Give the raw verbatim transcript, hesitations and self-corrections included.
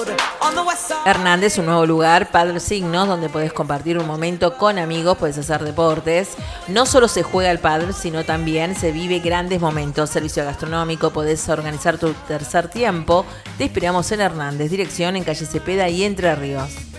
Hernández, un nuevo lugar, Padre Signos, donde podés compartir un momento con amigos, podés hacer deportes. No solo se juega el pádel, sino también se vive grandes momentos. Servicio gastronómico, podés organizar tu tercer tiempo. Te esperamos en Hernández, dirección en calle Cepeda y Entre Ríos.